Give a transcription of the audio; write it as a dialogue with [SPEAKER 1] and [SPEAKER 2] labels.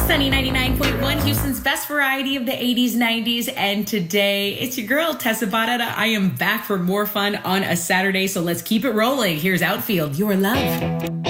[SPEAKER 1] Sunny 99.1, Houston's best variety of the 80s, 90s, and today it's your girl, Tessa Barrera. I am back for more fun on a Saturday, so let's keep it rolling. Here's Outfield, Your Love.